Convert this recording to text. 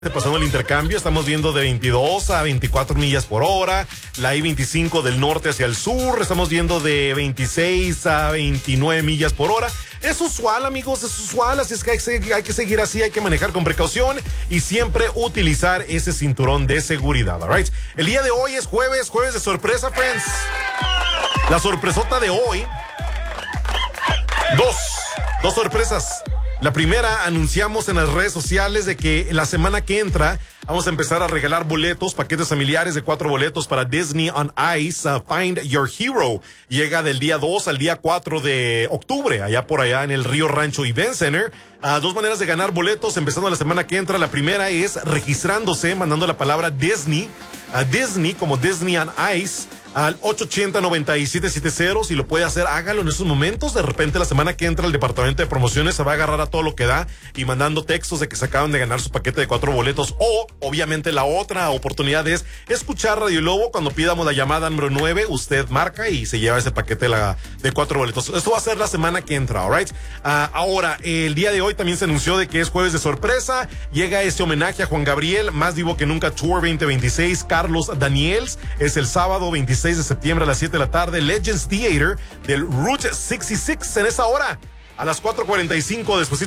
Pasando el intercambio, estamos viendo de 22 a 24 millas por hora, la I-25 del norte hacia el sur, estamos viendo de 26 a 29 millas por hora. Es usual, amigos, es usual, así es que hay que seguir así, hay que manejar con precaución y siempre utilizar ese cinturón de seguridad, alright. El día de hoy es jueves de sorpresa, friends. La sorpresota de hoy, dos sorpresas. La primera, anunciamos en las redes sociales de que la semana que entra vamos a empezar a regalar boletos, paquetes familiares de 4 boletos para Disney on Ice, Find Your Hero. Llega del día 2 al día 4 de octubre, allá por allá en el Río Rancho Event Center. 2 maneras de ganar boletos empezando la semana que entra. La primera es registrándose, mandando la palabra Disney, a Disney como Disney on Ice, al 880-9770. Si lo puede hacer, hágalo en esos momentos. De repente la semana que entra el departamento de promociones se va a agarrar a todo lo que da y mandando textos de que se acaban de ganar su paquete de 4 boletos. O obviamente la otra oportunidad es escuchar Radio Lobo. Cuando pidamos la llamada número 9, usted marca y se lleva ese paquete de 4 boletos. Esto va a ser la semana que entra, alright. Ahora, el día de hoy también se anunció de que es jueves de sorpresa. Llega este homenaje a Juan Gabriel, Más Vivo que Nunca Tour 2026. Carlos Daniels es el sábado 26 de septiembre a las 7 de la tarde, Legends Theater del Route 66 en esa hora, a las 4:45 después